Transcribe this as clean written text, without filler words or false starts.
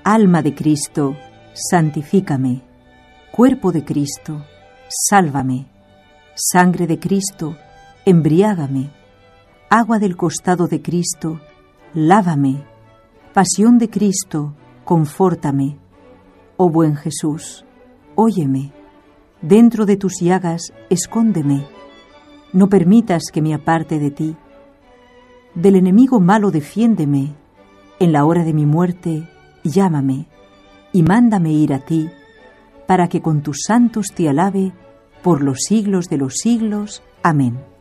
Alma de Cristo, santifícame. Cuerpo de Cristo, sálvame. Sangre de Cristo, embriágame. Agua del costado de Cristo, lávame. Pasión de Cristo, confórtame. Oh buen Jesús, óyeme. Dentro de tus llagas, escóndeme. No permitas que me aparte de ti. Del enemigo malo defiéndeme. En la hora de mi muerte, llámame y mándame ir a ti, para que con tus santos te alabe por los siglos de los siglos. Amén.